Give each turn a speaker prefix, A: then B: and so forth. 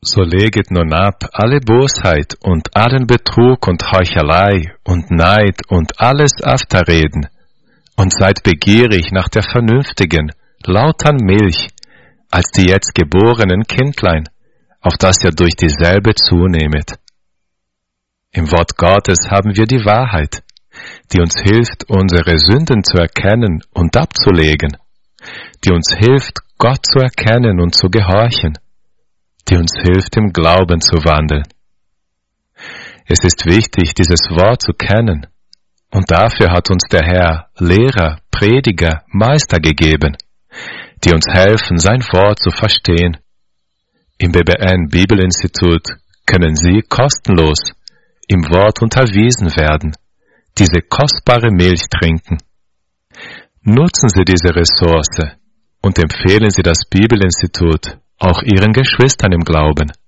A: So leget nun ab alle Bosheit und allen Betrug und Heuchelei und Neid und alles Afterreden und seid begierig nach der vernünftigen, lautern Milch, als die jetzt geborenen Kindlein, auf das ihr durch dieselbe zunehmet. Im Wort Gottes haben wir die Wahrheit, die uns hilft, unsere Sünden zu erkennen und abzulegen, die uns hilft, Gott zu erkennen und zu gehorchen, die uns hilft, im Glauben zu wandeln. Es ist wichtig, dieses Wort zu kennen, und dafür hat uns der Herr Lehrer, Prediger, Meister gegeben, die uns helfen, sein Wort zu verstehen. Im BBN Bibelinstitut können Sie kostenlos im Wort unterwiesen werden, diese kostbare Milch trinken. Nutzen Sie diese Ressource und empfehlen Sie das Bibelinstitut auch Ihren Geschwistern im Glauben.